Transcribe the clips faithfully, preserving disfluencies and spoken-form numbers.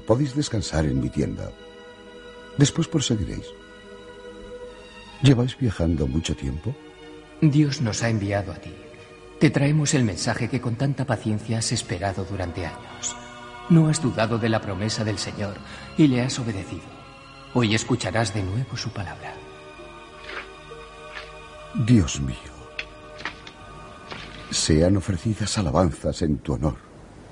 podéis descansar en mi tienda. Después proseguiréis. ¿Lleváis viajando mucho tiempo? Dios nos ha enviado a ti. Te traemos el mensaje que con tanta paciencia has esperado durante años. No has dudado de la promesa del Señor y le has obedecido. Hoy escucharás de nuevo su palabra. Dios mío, sean ofrecidas alabanzas en tu honor.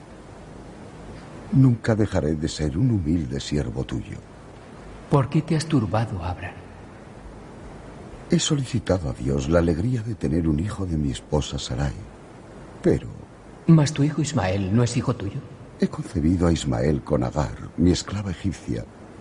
Nunca dejaré de ser un humilde siervo tuyo. ¿Por qué te has turbado, Abraham? He solicitado a Dios la alegría de tener un hijo de mi esposa Sarai, pero... ¿Mas tu hijo Ismael no es hijo tuyo? He concebido a Ismael con Agar, mi esclava egipcia.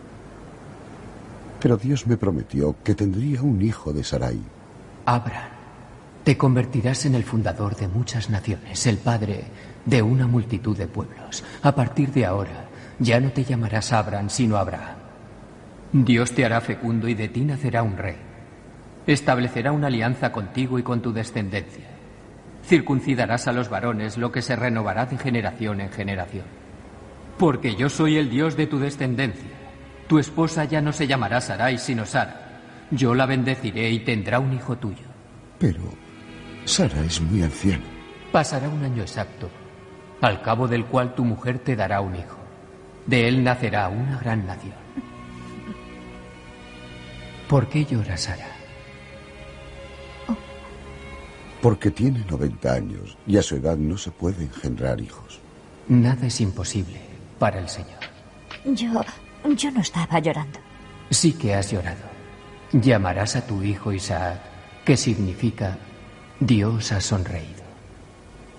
Pero Dios me prometió que tendría un hijo de Sarai. Abraham, te convertirás en el fundador de muchas naciones, el padre de una multitud de pueblos. A partir de ahora, ya no te llamarás Abraham, sino Abraham. Dios te hará fecundo y de ti nacerá un rey. Establecerá una alianza contigo y con tu descendencia. Circuncidarás a los varones, lo que se renovará de generación en generación. Porque yo soy el Dios de tu descendencia. Tu esposa ya no se llamará Sarai, sino Sara. Yo la bendeciré y tendrá un hijo tuyo. Pero Sara es muy anciana. Pasará un año exacto, al cabo del cual tu mujer te dará un hijo. De él nacerá una gran nación. ¿Por qué llora Sara? Porque tiene noventa años y a su edad no se puede engendrar hijos. Nada es imposible para el Señor. Yo... yo no estaba llorando. Sí que has llorado. Llamarás a tu hijo Isaac, que significa Dios ha sonreído.